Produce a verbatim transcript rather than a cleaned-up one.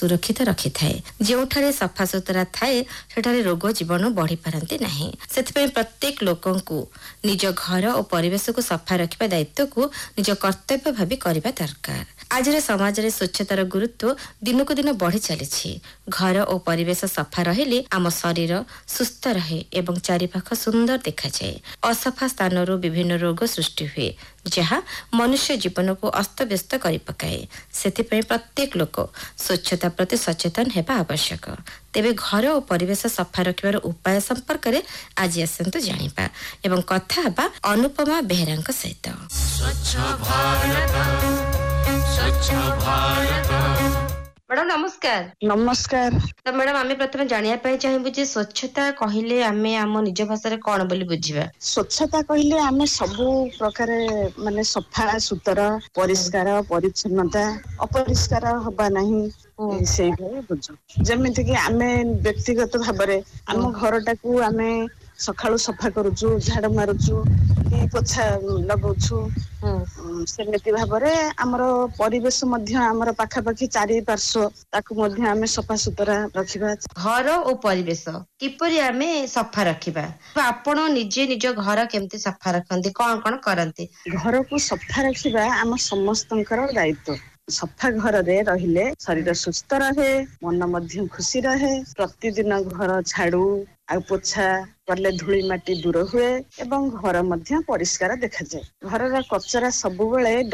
सुरक्षित रखि थाए। जोठारे सफासुतरा थाए सेठारे रोग जीवाणु बढ़ी पारंती नहीं। सेथिपई प्रत्येक लोकंकु निज घर और परिवेश को सफा रखिबा दायित्व को निज कर्तव्य भाबी करिबा दरकार। आज समाज रे स्वच्छतार गुरुत्व दिन को दिन बढ़ी चली। घर और परिवेश सफा रहिले आम शरीर सुस्थ रहे एवं चारिपाख सुंदर देखा जाए। असफा स्थान विभिन्न रोग सृष्टि हुए जहाँ मनुष्य जीवन को अस्तव्यस्त कर पकाए। सेथिपई प्रत्येक लोक स्वच्छता प्रति सचेतन हेबा आवश्यक। तेबे घर और परिवेश सफा रखिबार उपाय संपर्क में आज आसंतु जानिबा एवं कथा हेबा अनुपमा बेहरांक सहित। स्वच्छ भारत स्वच्छ भारत। मैडम नमस्कार। नमस्कार। तो मैडम आमे प्रथम जानिया पाए चाहिबु जे स्वच्छता कहिले आमे आम निज भाषा रे कोन बोली बुझिबा। स्वच्छता कहिले आमे सबु प्रकार माने सफा सुतरा परिष्कार परिच्छन्नता अपरिष्कार हबा नाही सेई भले बुझो। जेमिति कि आमे व्यक्तिगत भाबरे आम घरटाकू आमे सखाळु सफा करूछु झाड़ मारुछु कि पोछा लगाउछु सेमिति भाबरे हमरो परिवेश मध्य हमरो पाखा पाखी चारि पार्श्व ताकू मध्य आमे सफा सुतरा रखिबा। घर और परिवेश किपरि आमे सफा रखिबा आपण निजे निज घर केमती सफा रखंती कोन कोन करंती। घर को सफा रखिबा आम समस्तंकर दायित्व। सफा घर रे रहिले शरीर सुस्थ रहे मन मध्य खुशी रहे। प्रतिदिन घर झाड़ू आ पोछा करले धूली माटी दूर हुए एवं घर मध्य परिष्कार देखा जाए। घर रा कचरा सब बेले